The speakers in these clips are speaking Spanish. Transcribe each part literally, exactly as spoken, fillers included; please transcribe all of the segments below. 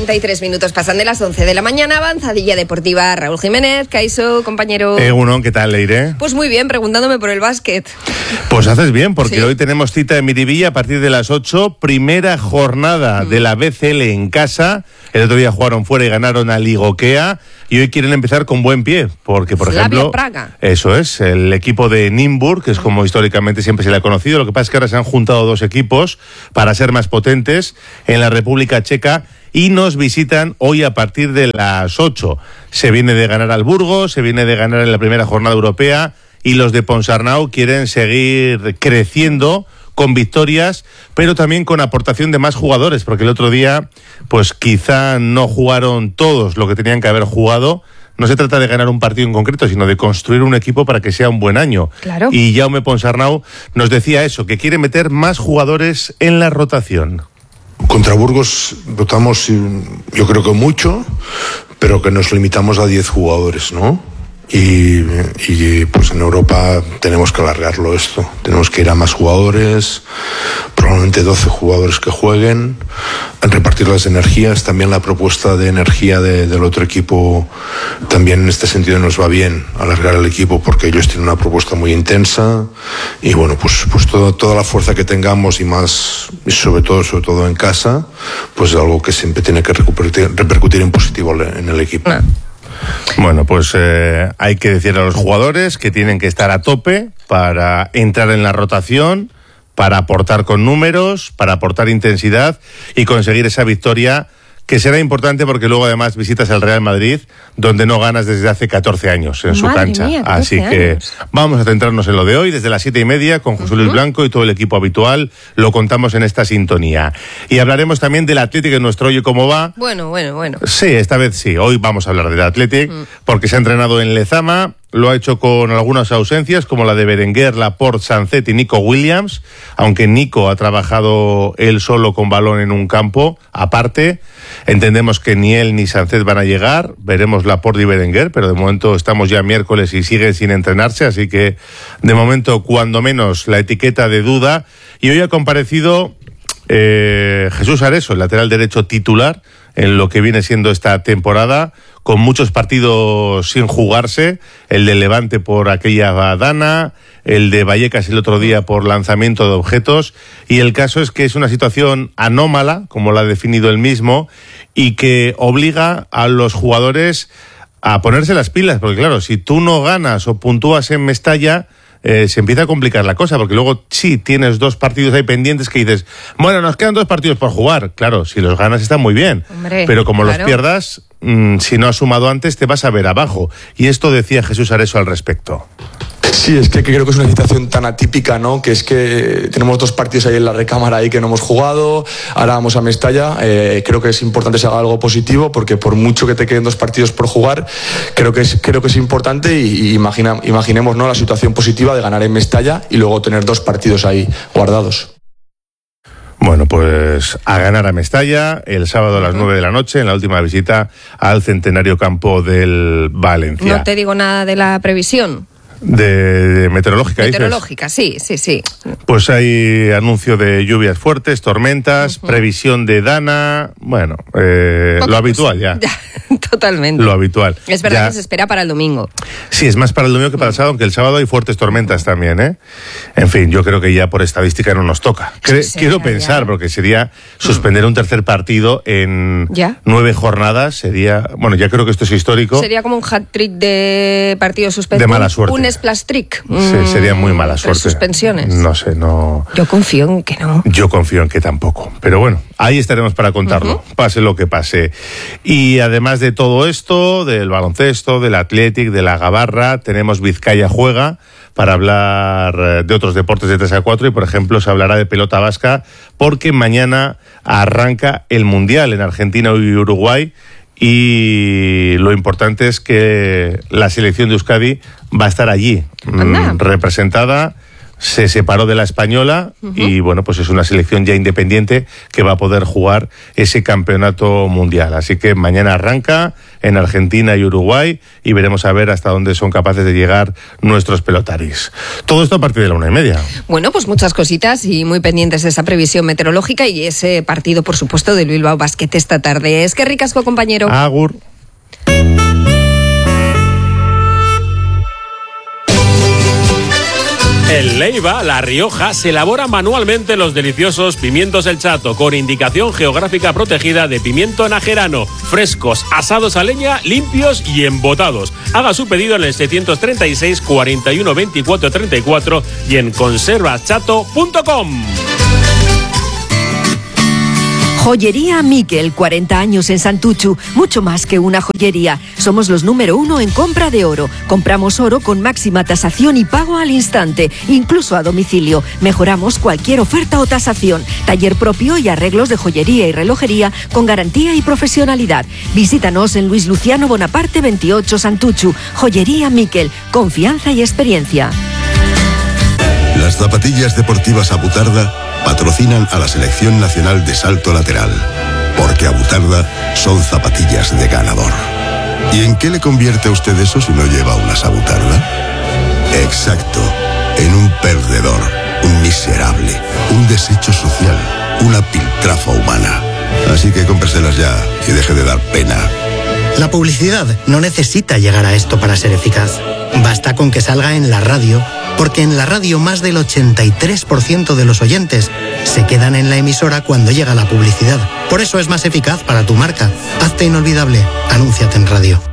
cuarenta y tres minutos pasan de las once de la mañana. Avanzadilla deportiva. Raúl Jiménez, Caiso, compañero. Eh, uno, ¿qué tal, Leire? Pues muy bien, preguntándome por el básquet. Pues haces bien, porque Sí. hoy tenemos cita en Miribilla a partir de las ocho. Primera jornada mm. de la B C L en casa. El otro día jugaron fuera y ganaron a Ligokea. Y hoy quieren empezar con buen pie, porque, por Slavia ejemplo... Praga. Eso es, el equipo de Nymburk, que es como históricamente siempre se le ha conocido. Lo que pasa es que ahora se han juntado dos equipos para ser más potentes en la República Checa y nos visitan hoy a partir de las ocho. Se viene de ganar al Burgos, se viene de ganar en la primera jornada europea y los de Ponsarnau quieren seguir creciendo con victorias, pero también con aportación de más jugadores, porque el otro día, pues quizá no jugaron todos lo que tenían que haber jugado. No se trata de ganar un partido en concreto, sino de construir un equipo para que sea un buen año. Claro. Y Jaume Ponsarnau nos decía eso, que quiere meter más jugadores en la rotación. Contra Burgos votamos, yo creo que mucho, pero que nos limitamos a diez jugadores, ¿no? Y, y pues en Europa tenemos que alargarlo esto, tenemos que ir a más jugadores, probablemente doce jugadores que jueguen, repartir las energías. También la propuesta de energía de, del otro equipo también en este sentido nos va bien, alargar el equipo, porque ellos tienen una propuesta muy intensa y bueno, pues, pues todo, toda la fuerza que tengamos y más, y sobre todo, sobre todo en casa, pues es algo que siempre tiene que repercutir, repercutir en positivo en el equipo. No. Bueno, pues eh, hay que decir a los jugadores que tienen que estar a tope para entrar en la rotación, para aportar con números, para aportar intensidad y conseguir esa victoria que será importante porque luego además visitas al Real Madrid, donde no ganas desde hace catorce años en su Madre cancha. mía, Así que años. vamos a centrarnos en lo de hoy, desde las siete y media, con José Luis uh-huh. Blanco y todo el equipo habitual. Lo contamos en esta sintonía. Y hablaremos también del Athletic en nuestro Oye Cómo Va. Bueno, bueno, bueno. Sí, esta vez sí. Hoy vamos a hablar del Athletic, uh-huh. porque se ha entrenado en Lezama. Lo ha hecho con algunas ausencias, como la de Berenguer, Laporte, Sancet y Nico Williams, aunque Nico ha trabajado él solo con balón en un campo aparte. Entendemos que ni él ni Sancet van a llegar, veremos Laporte y Berenguer, pero de momento estamos ya miércoles y siguen sin entrenarse, así que de momento, cuando menos, la etiqueta de duda. Y hoy ha comparecido eh, Jesús Areso, el lateral derecho titular, en lo que viene siendo esta temporada, con muchos partidos sin jugarse, el de Levante por aquella badana, el de Vallecas el otro día por lanzamiento de objetos, y el caso es que es una situación anómala, como la ha definido él mismo, y que obliga a los jugadores a ponerse las pilas, porque claro, si tú no ganas o puntúas en Mestalla, Eh, se empieza a complicar la cosa, porque luego sí tienes dos partidos ahí pendientes que dices, bueno, nos quedan dos partidos por jugar. Claro, si los ganas está muy bien, Hombre, pero como claro. los pierdas, mmm, si no has sumado antes te vas a ver abajo. Y esto decía Jesús Areso al respecto. Sí, es que creo que es una situación tan atípica, ¿no? Que es que tenemos dos partidos ahí en la recámara ahí que no hemos jugado, ahora vamos a Mestalla. Eh, creo que es importante que se haga algo positivo, porque por mucho que te queden dos partidos por jugar, creo que es, creo que es importante y, y imagina, imaginemos, ¿no?, la situación positiva de ganar en Mestalla y luego tener dos partidos ahí guardados. Bueno, pues a ganar a Mestalla el sábado a las nueve de la noche en la última visita al centenario campo del Valencia. No te digo nada de la previsión. De, de meteorológica, Meteorológica, dices. sí, sí, sí. Pues hay anuncio de lluvias fuertes, tormentas, uh-huh. previsión de Dana, bueno, eh, lo habitual ya. ya. Totalmente. Lo habitual. Es verdad ya. que se espera para el domingo. Sí, es más para el domingo que para el sábado, aunque el sábado hay fuertes tormentas también, ¿eh? En fin, yo creo que ya por estadística no nos toca. Cre- sí, quiero ya, pensar, ya. porque sería suspender un tercer partido en ¿Ya? nueve jornadas, sería, bueno, ya creo que esto es histórico. Sería como un hat-trick de partidos suspendidos. De mala suerte. Un splash trick. Sí, sería muy mala suerte. Suspensiones. No sé, no... Yo confío en que no. Yo confío en que tampoco. Pero bueno, ahí estaremos para contarlo, uh-huh. pase lo que pase. Y además de todo esto, del baloncesto, del Athletic, de la Gabarra, tenemos Vizcaya Juega para hablar de otros deportes de tres a cuatro y, por ejemplo, se hablará de pelota vasca porque mañana arranca el Mundial en Argentina y Uruguay. Y lo importante es que la selección de Euskadi va a estar allí, mmm, representada. se separó de la española uh-huh. y bueno, pues es una selección ya independiente que va a poder jugar ese campeonato mundial. Así que mañana arranca en Argentina y Uruguay y veremos a ver hasta dónde son capaces de llegar nuestros pelotaris. Todo esto a partir de la una y media. Bueno, pues muchas cositas y muy pendientes de esa previsión meteorológica y ese partido, por supuesto, del Bilbao Basket esta tarde. Es que ricasco, compañero. Agur. En Leiva, La Rioja, se elaboran manualmente los deliciosos pimientos El Chato, con indicación geográfica protegida de pimiento najerano, frescos, asados a leña, limpios y embotados. Haga su pedido en el seiscientos treinta y seis, cuarenta y uno, veinticuatro, treinta y cuatro y en conservas chato punto com. Joyería Miquel, cuarenta años en Santuchu, mucho más que una joyería. Somos los número uno en compra de oro. Compramos oro con máxima tasación y pago al instante, incluso a domicilio. Mejoramos cualquier oferta o tasación. Taller propio y arreglos de joyería y relojería con garantía y profesionalidad. Visítanos en Luis Luciano Bonaparte veintiocho Santuchu. Joyería Miquel, confianza y experiencia. Las zapatillas deportivas Abutarda patrocinan a la Selección Nacional de Salto Lateral, porque Abutarda son zapatillas de ganador. ¿Y en qué le convierte a usted eso si no lleva unas Abutarda? Exacto, en un perdedor, un miserable, un desecho social, una piltrafa humana. Así que cómpreselas ya y deje de dar pena. La publicidad no necesita llegar a esto para ser eficaz. Basta con que salga en la radio, porque en la radio más del ochenta y tres por ciento de los oyentes se quedan en la emisora cuando llega la publicidad. Por eso es más eficaz para tu marca. Hazte inolvidable. Anúnciate en radio.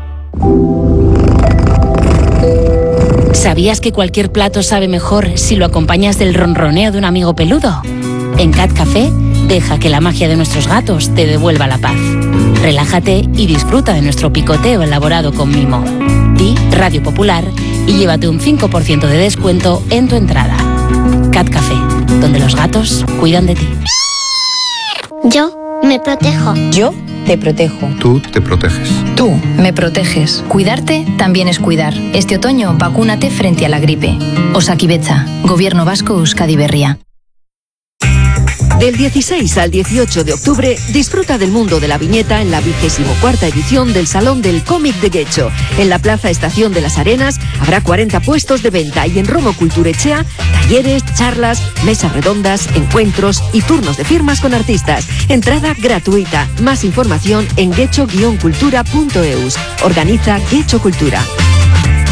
¿Sabías que cualquier plato sabe mejor si lo acompañas del ronroneo de un amigo peludo? En Cat Café, deja que la magia de nuestros gatos te devuelva la paz. Relájate y disfruta de nuestro picoteo elaborado con mimo. Di Radio Popular y llévate un cinco por ciento de descuento en tu entrada. Cat Café, donde los gatos cuidan de ti. Yo me protejo. Yo te protejo. Tú te proteges. Tú me proteges. Cuidarte también es cuidar. Este otoño, vacúnate frente a la gripe. Osakidetza, Gobierno Vasco Euskadi Berria. Del dieciséis al dieciocho de octubre, disfruta del mundo de la viñeta en la vigésimo cuarta edición del Salón del Cómic de Guecho. En la Plaza Estación de las Arenas habrá cuarenta puestos de venta y en Romo Kulturechea, talleres, charlas, mesas redondas, encuentros y turnos de firmas con artistas. Entrada gratuita. Más información en guecho guion cultura punto eus. Organiza Guecho Cultura.